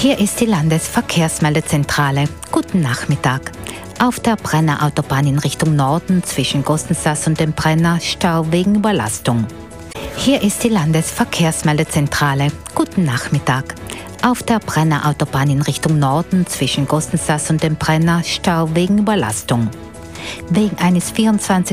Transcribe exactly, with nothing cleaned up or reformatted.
Hier ist die Landesverkehrsmeldezentrale. Guten Nachmittag. Auf der Brenner Autobahn in Richtung Norden zwischen Gostensass und dem Brenner Stau wegen Überlastung. Hier ist die Landesverkehrsmeldezentrale. Guten Nachmittag. Auf der Brenner Autobahn in Richtung Norden zwischen Gostensass und dem Brenner Stau wegen Überlastung. Wegen eines vierundzwanzig